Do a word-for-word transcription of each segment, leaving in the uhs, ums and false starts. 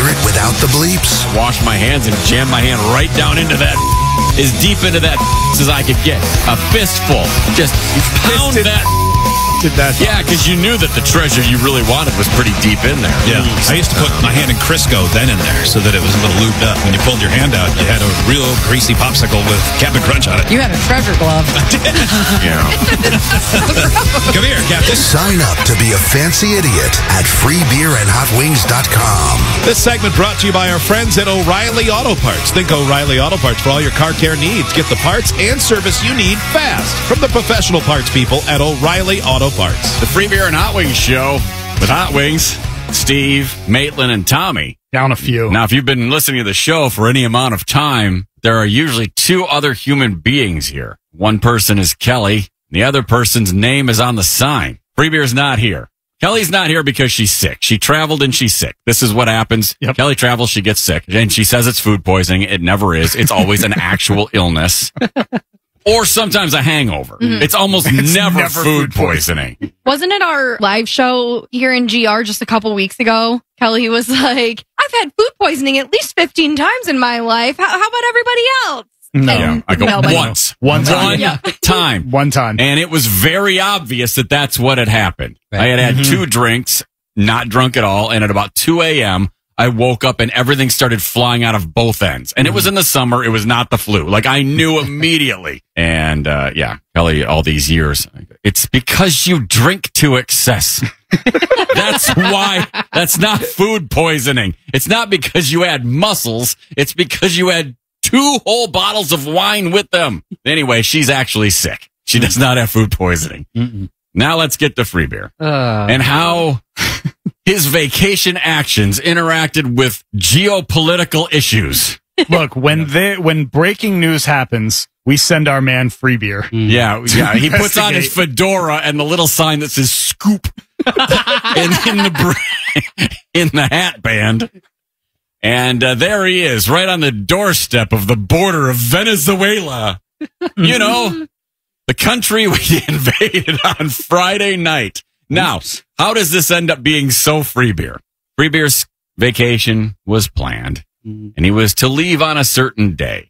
hear it without the bleeps? Wash my hands and jam my hand right down into that, as deep into that as I could get. A fistful. Just pound that. Did that? Yeah, because you knew that the treasure you really wanted was pretty deep in there. Yeah, I used to put my hand in Crisco then in there so that it was a little lubed up. When you pulled your hand out, you had a real greasy popsicle with Captain Crunch on it. You had a treasure glove. Yeah. Come here, Captain. Sign up to be a fancy idiot at free beer and hot wings dot com. This segment brought to you by our friends at O'Reilly Auto Parts. Think O'Reilly Auto Parts for all your car care needs. Get the parts and service you need fast from the professional parts people at O'Reilly Auto Parts. The Free Beer and Hot Wings show with Hot Wings, Steve, Maitland, and Tommy. Down a few. Now, if you've been listening to the show for any amount of time, there are usually two other human beings here. One person is Kelly. The other person's name is on the sign. Free Beer's not here. Kelly's not here because she's sick. She traveled and she's sick. This is what happens. Yep. Kelly travels, she gets sick, and she says it's food poisoning. It never is. It's always an actual illness. Or sometimes a hangover. Mm-hmm. It's almost it's never, never food, food poisoning. poisoning. Wasn't it our live show here in G R just a couple weeks ago? Kelly was like, I've had food poisoning at least fifteen times in my life. How, how about everybody else? No, yeah, I go Melvin. once. One time. One yeah. time. One time. And it was very obvious that that's what had happened. Right. I had had mm-hmm. two drinks, not drunk at all, and at about two a.m., I woke up and everything started flying out of both ends. And mm-hmm. it was in the summer. It was not the flu. Like, I knew immediately. And, uh, yeah, Kelly, all these years, it's because you drink to excess. That's why. That's not food poisoning. It's not because you had muscles. It's because you had two whole bottles of wine with them. Anyway, she's actually sick. She does not have food poisoning. Mm-mm. Now let's get to Free Beer. Uh, and how his vacation actions interacted with geopolitical issues. Look, when they, when breaking news happens, we send our man Free Beer. Yeah, yeah. He puts on his fedora and the little sign that says "Scoop" in, in the in the hat band. And uh, there he is, right on the doorstep of the border of Venezuela. You know, the country we invaded on Friday night. Now, Oops. How does this end up being so Free Beer? Free Beer's vacation was planned, mm-hmm. and he was to leave on a certain day.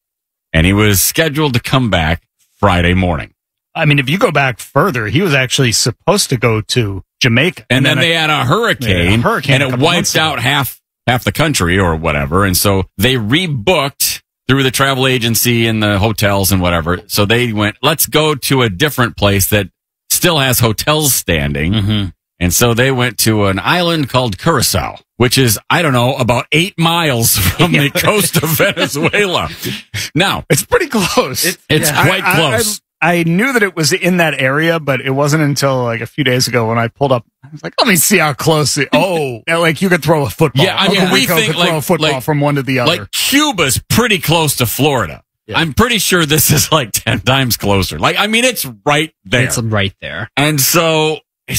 And he was scheduled to come back Friday morning. I mean, if you go back further, he was actually supposed to go to Jamaica. And, and then, then they a, had a hurricane, a hurricane and it wiped out half half the country or whatever. And so they rebooked through the travel agency and the hotels and whatever. So they went, let's go to a different place that still has hotels standing. Mm-hmm. And so they went to an island called Curacao, which is, I don't know, about eight miles from the coast of Venezuela. Now, it's pretty close. It, it's yeah. quite I, close. I, I, I knew that it was in that area, but it wasn't until like a few days ago when I pulled up. I was like, let me see how close it. Oh, like you could throw a football. Yeah, I mean, Uncle we Rico think could like, throw a football like, from one to the other. Like Cuba's pretty close to Florida. Yeah. I'm pretty sure this is like ten times closer. Like, I mean, it's right there. It's right there. And so,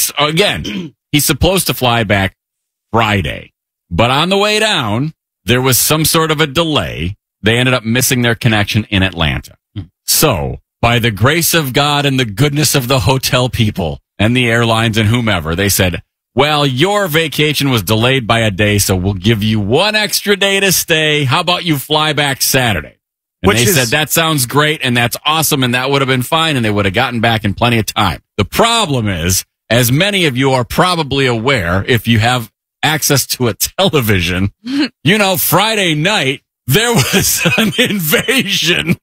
again, he's supposed to fly back Friday, but on the way down, there was some sort of a delay. They ended up missing their connection in Atlanta. Hmm. So, by the grace of God and the goodness of the hotel people and the airlines and whomever, they said, well, your vacation was delayed by a day, so we'll give you one extra day to stay. How about you fly back Saturday? And Which they is- said, that sounds great, and that's awesome, and that would have been fine, and they would have gotten back in plenty of time. The problem is, as many of you are probably aware, if you have access to a television, you know, Friday night, there was an invasion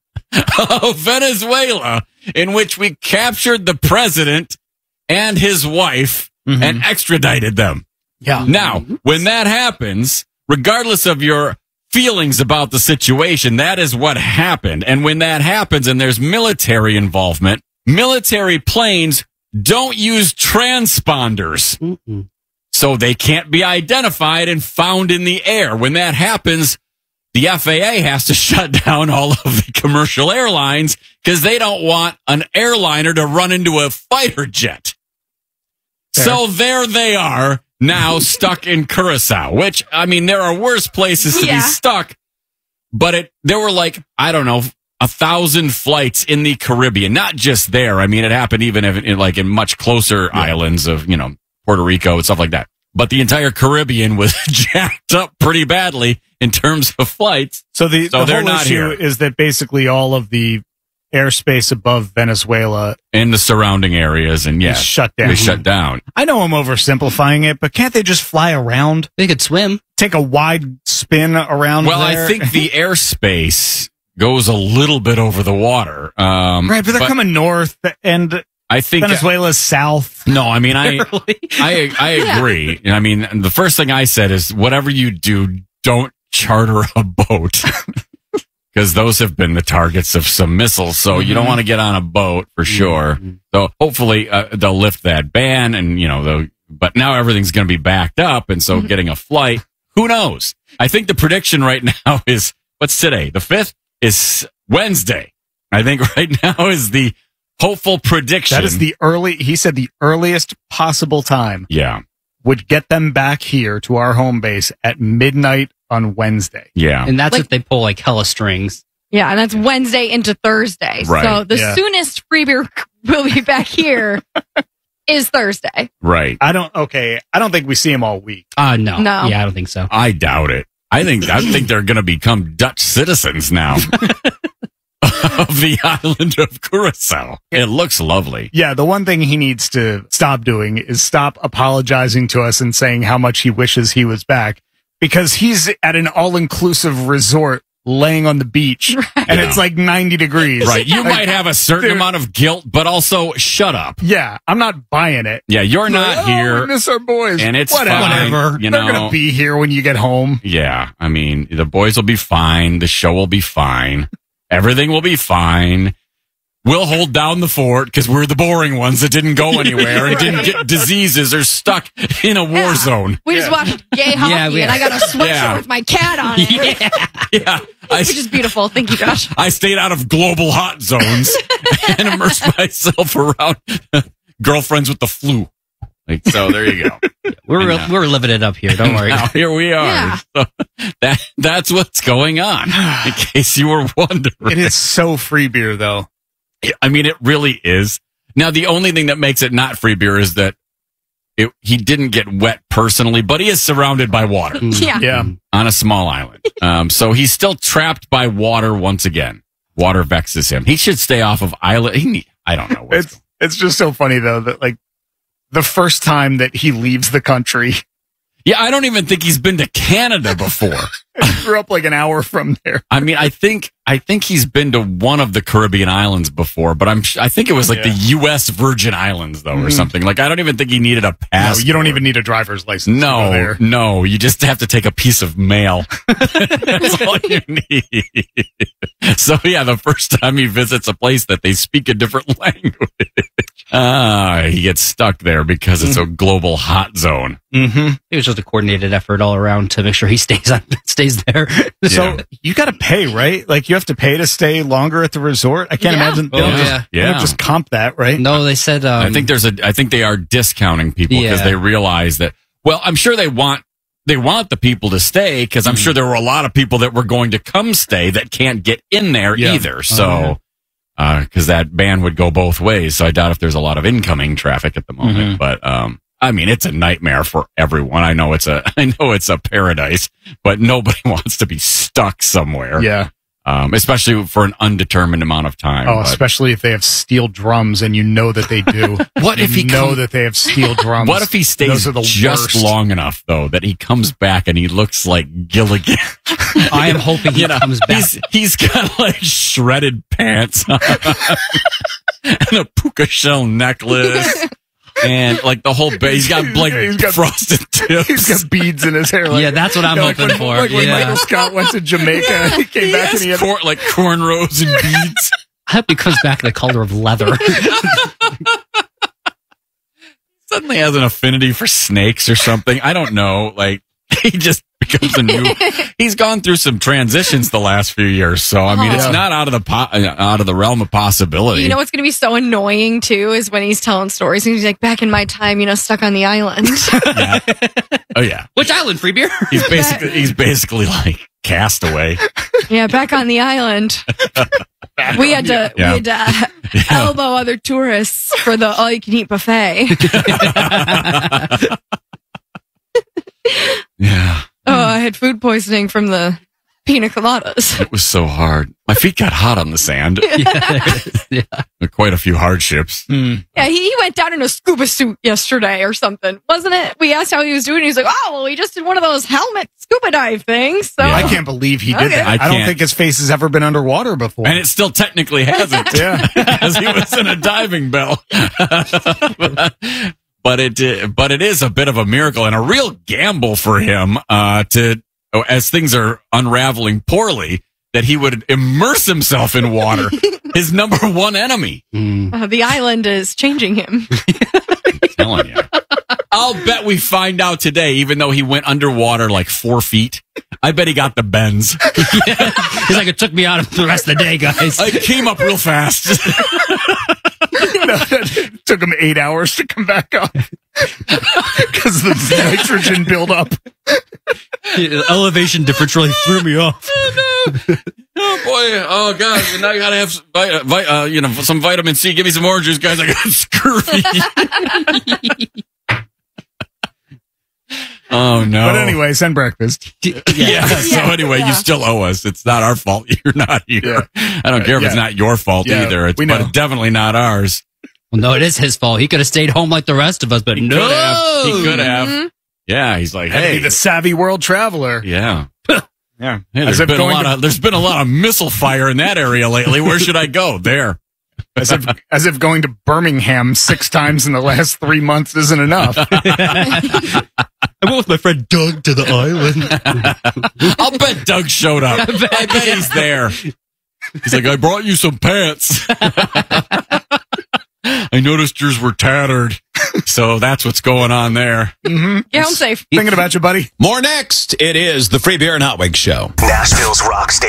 of Venezuela in which we captured the president and his wife mm-hmm. and extradited them. Yeah. Now, when that happens, regardless of your feelings about the situation, that is what happened. And when that happens and there's military involvement, military planes don't use transponders. Mm-mm. So they can't be identified and found in the air. When that happens, the F A A has to shut down all of the commercial airlines because they don't want an airliner to run into a fighter jet. Fair. So there they are now stuck in Curacao, which, I mean, there are worse places to yeah. be stuck, but it, there were like, I don't know, a thousand flights in the Caribbean, not just there. I mean, it happened even if, in like in much closer yeah. islands of, you know, Puerto Rico and stuff like that. but the entire Caribbean was jacked up pretty badly in terms of flights. So the, So the they're whole not issue here. is that basically all of the airspace above Venezuela In the surrounding areas, and is yeah, shut down. they shut down. I know I'm oversimplifying it, but can't they just fly around? They could swim. Take a wide spin around Well, there? I think the airspace goes a little bit over the water. Um, right, but they're coming north, and I think Venezuela's south. No, I mean I I I agree. I mean, the first thing I said is whatever you do, don't charter a boat. Because those have been the targets of some missiles, so mm-hmm. you don't want to get on a boat for sure. Mm-hmm. So hopefully uh, they'll lift that ban, and you know, they'll, but now everything's going to be backed up, and so mm-hmm. getting a flight, who knows? I think the prediction right now is what's today? The fifth is Wednesday. I think right now is the hopeful prediction. That is the early. He said the earliest possible time. Yeah, would get them back here to our home base at midnight on Wednesday. Yeah. And that's Like- if they pull like hella strings. Yeah, and that's Wednesday into Thursday. Right. So the Yeah. soonest Free Beer will be back here is Thursday. right. I don't. Okay, I don't think we see him all week. Uh, no. No. Yeah, I don't think so. I doubt it. I think I think they're going to become Dutch citizens now of the island of Curacao. It looks lovely. Yeah, the one thing he needs to stop doing is stop apologizing to us and saying how much he wishes he was back, because he's at an all-inclusive resort laying on the beach, and Yeah. it's like ninety degrees. Right. You Like, might have a certain dude. amount of guilt, but also shut up. Yeah, I'm not buying it. Yeah, you're not Like, oh, here. we miss our boys. and it's whatever. fine, Whatever. you They're know. gonna be here when you get home. Yeah, I mean, the boys will be fine. The show will be fine. Everything will be fine. We'll hold down the fort because we're the boring ones that didn't go anywhere and didn't get diseases or stuck in a war Yeah. zone. We just watched gay hockey, Yeah, we- and I got a sweatshirt Yeah. with my cat on it, Yeah, I, which is beautiful. Thank you, Josh. I stayed out of global hot zones and immersed myself around girlfriends with the flu. Like, so there you go. We're And, uh, we're living it up here. Don't worry. Now here we are. Yeah. So that that's what's going on. In case you were wondering, It is so free beer, though. I mean, it really is. Now, the only thing that makes it not free beer is that it, he didn't get wet personally, but he is surrounded by water Yeah. Yeah. on a small island. Um, so he's still trapped by water once again. Water vexes him. He should stay off of island. He need, I don't know what's It's it's just so funny though that like the first time that he leaves the country, Yeah, I don't even think he's been to Canada before. he grew up like an hour from there. I mean, I think I think he's been to one of the Caribbean islands before, but I'm I think it was like Yeah. the U S Virgin Islands though, or Mhm. something. Like I don't even think he needed a No, pass. you don't even need a driver's license. to go No, there. no, you just have to take a piece of mail. That's all you need. So yeah, the first time he visits a place that they speak a different language, ah, he gets stuck there because it's a global hot zone. Mm-hmm. It was just a coordinated effort all around to make sure he stays on stays there. So you got to pay, right? Like you have to pay to stay longer at the resort. I can't Yeah. imagine. They Oh, don't just, yeah. they don't Yeah. just comp that, right? No, they said. Um, I think there's a. I think they are discounting people because Yeah. they realize that. Well, I'm sure they want they want the people to stay because I'm sure there were a lot of people that were going to come stay that can't get in there Yeah. either. So, because that ban would go both ways. So I doubt if there's a lot of incoming traffic at the moment. But um, I mean, it's a nightmare for everyone. I know it's a. I know it's a paradise, but nobody wants to be stuck somewhere. Yeah. Um, especially for an undetermined amount of time. Oh, But- especially if they have steel drums, and you know that they do. What You if he know come- that they have steel drums? What if he stays Those are the just worst. long enough, though, that he comes back and he looks like Gilligan? I am hoping he You know, comes back. He's, he's got like shredded pants on and a puka shell necklace. And like the whole base, he's got like He's got- frosted tips. He's got beads in his hair. Like, Yeah, that's what I'm you know, like hoping when, for. Like when Yeah. Michael Scott went to Jamaica, he came He back has and he had cor- like cornrows and beads. I hope he comes back in the color of leather. Suddenly has an affinity for snakes or something. I don't know. Like he just becomes a new. He's gone through some transitions the last few years, so I mean, Oh. it's not out of the po- uh, out of the realm of possibility. You know what's going to be so annoying too is when he's telling stories and he's like, back in my time, you know, stuck on the island. Yeah. Oh yeah, Which island, free beer? he's basically he's basically like Castaway. Yeah, back on the island. We had to Yeah. we had to uh, elbow other tourists for the all you can eat buffet. Yeah. Oh, I had food poisoning from the pina coladas. It was so hard. My feet got hot on the sand. yeah. Quite a few hardships. Mm. Yeah, he, he went down in a scuba suit yesterday or something, wasn't it? We asked how he was doing. He's like, oh, well, he just did one of those helmet scuba dive things. So Yeah. I can't believe he did Okay. that. I I, don't can't. think his face has ever been underwater before. And it still technically hasn't. Yeah. Because he was in a diving bell. But it, uh, but it is a bit of a miracle and a real gamble for him, uh, to, as things are unraveling poorly, that he would immerse himself in water. His number one enemy. Mm. uh, the island is changing him. I'm telling you. I'll bet we find out today, even though he went underwater like four feet. I bet he got the bends. He's like, it took me out of the rest of the day, guys. I came up real fast. It took him eight hours to come back up because the nitrogen buildup. The elevation difference really threw me off. Oh boy! Oh god! Now you gotta have some, vi- vi- uh, you know, some vitamin C. Give me some orange juice, guys. I got scurvy. Oh no! But anyway, send breakfast. yeah. yeah. So anyway, Yeah. you still owe us. It's not our fault. You're not here. Yeah. I don't care if Yeah. it's not your fault Yeah, either. It's we but know. it's definitely not ours. Well, no, it is his fault. He could have stayed home like the rest of us, but He no. could have. He could have. Mhm. Yeah. He's like, Had to hey, be the savvy world traveler. yeah. Yeah. Hey, As there's if been a going lot to- of there's been a lot of missile fire in that area lately. Where should I go? There. As if, as if going to Birmingham six times in the last three months isn't enough. I went with my friend Doug to the island. I'll bet Doug showed up. I bet, I bet he's there. He's like, I brought you some pants. I noticed yours were tattered. So that's what's going on there. Mm-hmm. Get home safe. Thinking about you, buddy. More next. It is the Free Beer and Hot Wings Show. Nashville's Rock Station.